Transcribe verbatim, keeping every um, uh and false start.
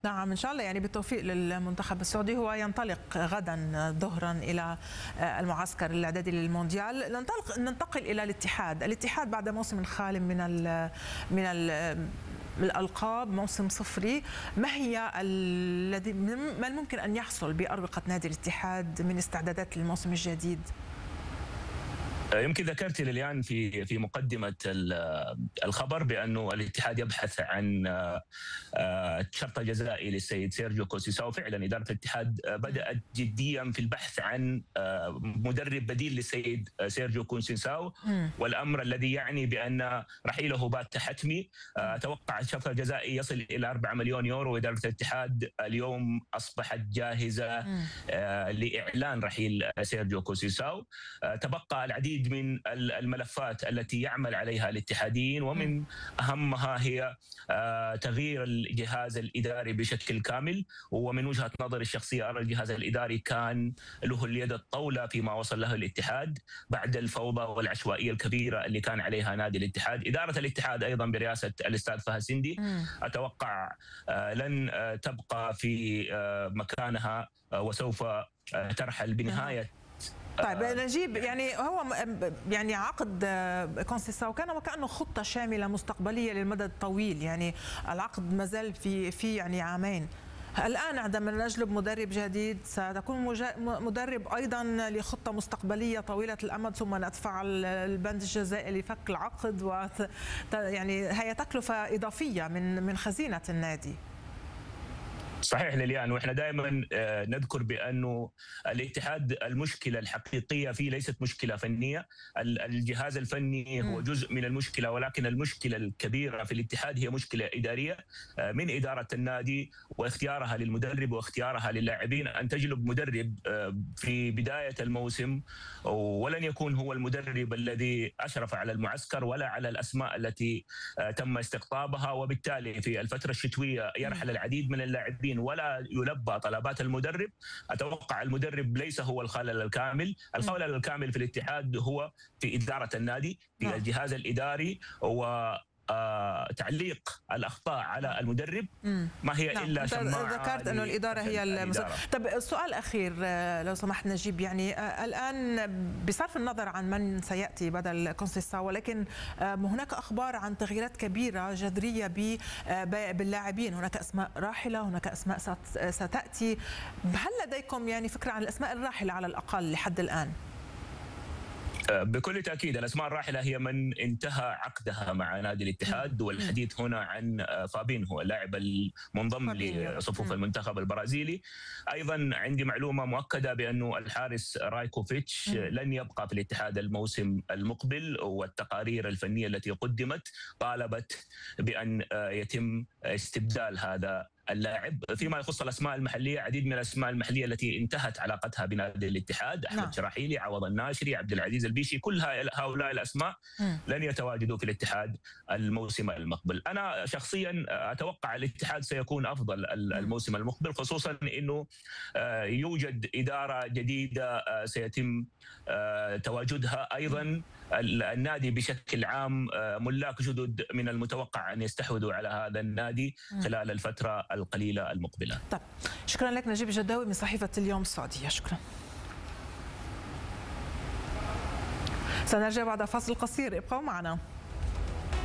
نعم إن شاء الله، يعني بالتوفيق للمنتخب السعودي. هو ينطلق غدا ظهرا إلى المعسكر الإعدادي للمونديال. ننطلق ننتقل إلى الاتحاد. الاتحاد بعد موسم خال من ال من ال الألقاب، موسم صفري، ما هي الذي ما الممكن أن يحصل بأروقة نادي الاتحاد من استعدادات للموسم الجديد؟ يمكن ذكرت ليليان في في مقدمه الخبر بانه الاتحاد يبحث عن الشرط الجزائي للسيد سيرجيو كونسيساو. فعلا اداره الاتحاد بدات جديا في البحث عن مدرب بديل للسيد سيرجيو كونسيساو، والامر الذي يعني بان رحيله بات حتمي. اتوقع الشرط الجزائي يصل الى أربعة مليون يورو، واداره الاتحاد اليوم اصبحت جاهزه لاعلان رحيل سيرجيو كونسيساو. تبقى العديد من الملفات التي يعمل عليها الاتحاديين، ومن أهمها هي تغيير الجهاز الإداري بشكل كامل. ومن وجهة نظري الشخصية أرى الجهاز الإداري كان له اليد الطاولة فيما وصل له الاتحاد بعد الفوضى والعشوائية الكبيرة اللي كان عليها نادي الاتحاد. إدارة الاتحاد أيضا برئاسة الأستاذ فهد سندي أتوقع لن تبقى في مكانها، وسوف ترحل بنهاية. طيب نجيب، يعني هو يعني عقد كونسيساو كان وكأنه خطة شاملة مستقبلية للمدى الطويل، يعني العقد ما زال في في يعني عامين. الآن عندما نجلب مدرب جديد ستكون مدرب أيضا لخطة مستقبلية طويلة الأمد، ثم ندفع البند الجزائي لفك العقد، و يعني هي تكلفة إضافية من من خزينة النادي. صحيح ليليان، واحنا دائما نذكر بانه الاتحاد المشكله الحقيقيه فيه ليست مشكله فنيه. الجهاز الفني هو جزء من المشكله، ولكن المشكله الكبيره في الاتحاد هي مشكله اداريه من اداره النادي واختيارها للمدرب واختيارها للاعبين. ان تجلب مدرب في بدايه الموسم ولن يكون هو المدرب الذي اشرف على المعسكر ولا على الاسماء التي تم استقطابها، وبالتالي في الفتره الشتويه يرحل العديد من اللاعبين ولا يلبى طلبات المدرب. أتوقع المدرب ليس هو الخلل الكامل. الخلل الكامل في الاتحاد هو في إدارة النادي، في الجهاز الإداري، و تعليق الأخطاء على المدرب ما هي نعم. إلا شماعة. ذكرت أنه الإدارة هي المسؤولة. طب السؤال أخير لو سمحت نجيب، يعني الآن بصرف النظر عن من سيأتي بدل كونسيساو، ولكن هناك أخبار عن تغييرات كبيرة جذرية باللاعبين، هناك أسماء راحلة، هناك أسماء ستأتي. هل لديكم يعني فكرة عن الأسماء الراحلة على الأقل لحد الآن؟ بكل تأكيد الأسماء الراحلة هي من انتهى عقدها مع نادي الاتحاد، والحديث هنا عن فابينهو اللاعب المنضم لصفوف المنتخب البرازيلي. أيضا عندي معلومة مؤكدة بأنه الحارس رايكوفيتش لن يبقى في الاتحاد الموسم المقبل، والتقارير الفنية التي قدمت طالبت بأن يتم استبدال هذا اللاعب. فيما يخص الاسماء المحليه، عديد من الاسماء المحليه التي انتهت علاقتها بنادي الاتحاد، احمد نعم. شراحيلي، عوض الناشري، عبد العزيز البيشي، كل هؤلاء الاسماء م. لن يتواجدوا في الاتحاد الموسم المقبل. انا شخصيا اتوقع الاتحاد سيكون افضل الموسم المقبل، خصوصا انه يوجد اداره جديده سيتم تواجدها. ايضا النادي بشكل عام ملاك جدد من المتوقع ان يستحوذوا على هذا النادي خلال الفتره القليله المقبله. طيب شكرا لك نجيب الجداوي من صحيفه اليوم السعوديه. شكرا. سنرجع بعد فاصل قصير، ابقوا معنا.